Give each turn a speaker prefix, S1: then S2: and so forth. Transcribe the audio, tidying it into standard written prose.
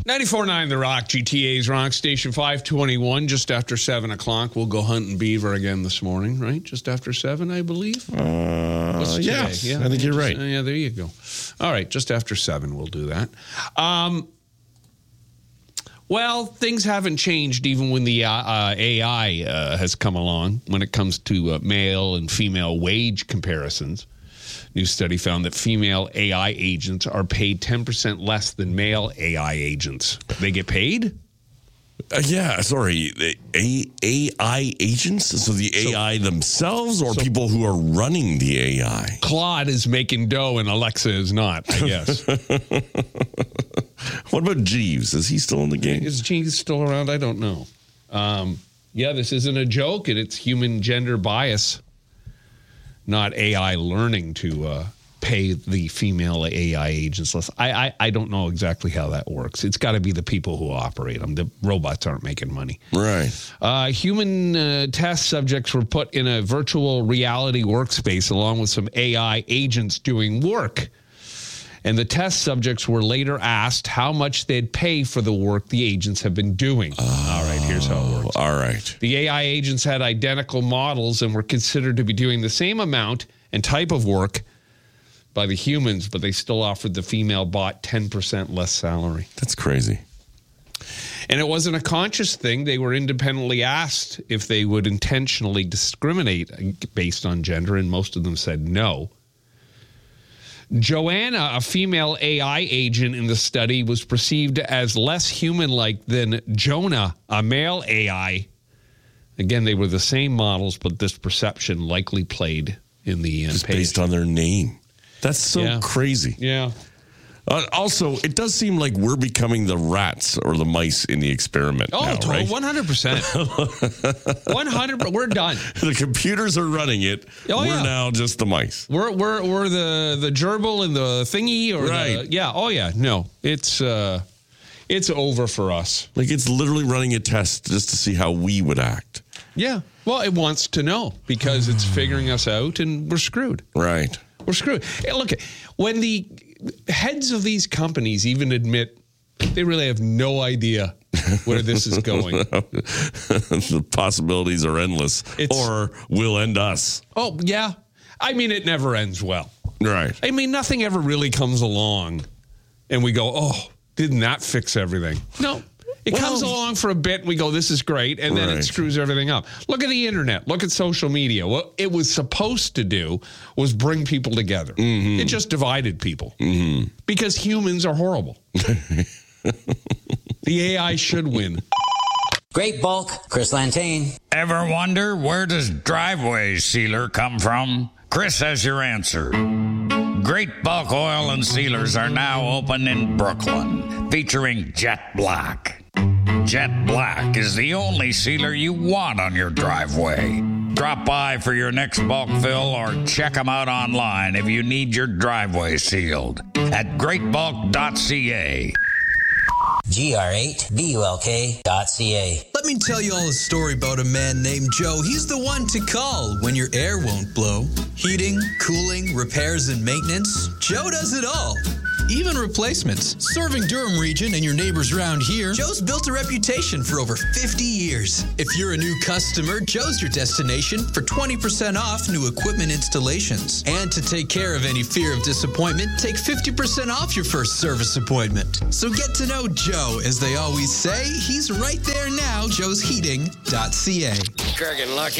S1: 94.9 The Rock, GTA's Rock Station 521, just after 7 o'clock. We'll go hunting beaver again this morning, right? Just after 7, I believe?
S2: Yes,
S1: Yeah,
S2: I think you're right.
S1: Yeah, there you go. All right, just after 7 we'll do that. Well, things haven't changed even when the AI has come along when it comes to male and female wage comparisons. New study found that female AI agents are paid 10% less than male AI agents. They get paid?
S2: The AI agents? So the AI themselves or people who are running the AI?
S1: Claude is making dough and Alexa is not, I guess.
S2: What about Jeeves? Is he still in the game?
S1: Is Jeeves still around? I don't know. This isn't a joke, and it's human gender bias, not AI learning to pay the female AI agents less. I don't know exactly how that works. It's got to be the people who operate them. The robots aren't making money.
S2: Right.
S1: Human test subjects were put in a virtual reality workspace along with some AI agents doing work. And the test subjects were later asked how much they'd pay for the work the agents have been doing. All right, here's how it works.
S2: All right.
S1: The AI agents had identical models and were considered to be doing the same amount and type of work by the humans, but they still offered the female bot 10% less salary.
S2: That's crazy.
S1: And it wasn't a conscious thing. They were independently asked if they would intentionally discriminate based on gender, and most of them said no. Joanna, a female AI agent in the study, was perceived as less human-like than Jonah, a male AI. Again, they were the same models, but this perception likely played in the
S2: just
S1: page.
S2: Based on their name. That's so crazy.
S1: Yeah.
S2: Also, it does seem like we're becoming the rats or the mice in the experiment now, right?
S1: 100%. 100%. We're done.
S2: The computers are running it.
S1: Oh,
S2: we're now just the mice.
S1: We're the gerbil and the thingy. Or
S2: right.
S1: No, it's over for us.
S2: Like it's literally running a test just to see how we would act.
S1: Yeah. Well, it wants to know because it's figuring us out and we're screwed.
S2: Right.
S1: We're screwed. Hey, look, when the heads of these companies even admit they really have no idea where this is going.
S2: The possibilities are endless or will end us.
S1: Oh, yeah. I mean, it never ends well.
S2: Right.
S1: I mean, nothing ever really comes along and we go, oh, didn't that fix everything? No. It comes along for a bit, and we go, this is great, and then it screws everything up. Look at the internet. Look at social media. What it was supposed to do was bring people together. Mm-hmm. It just divided people because humans are horrible. The AI should win.
S3: Great Bulk, Chris Lantain.
S4: Ever wonder where does driveway sealer come from? Chris has your answer. Great Bulk Oil and Sealers are now open in Brooklyn, featuring Jet Black. Jet Black is the only sealer you want on your driveway. Drop by for your next bulk fill or check them out online if you need your driveway sealed at greatbulk.ca.
S3: GR8BULK.ca.
S5: Let me tell you all a story about a man named Joe. He's the one to call when your air won't blow. Heating, cooling, repairs, and maintenance. Joe does it all. Even replacements. Serving Durham region and your neighbors around here, Joe's built a reputation for over 50 years. If you're a new customer, Joe's your destination for 20% off new equipment installations. And to take care of any fear of disappointment, take 50% off your first service appointment. So get to know Joe. As they always say, he's right there now, joesheating.ca.
S6: Craig and Lucky.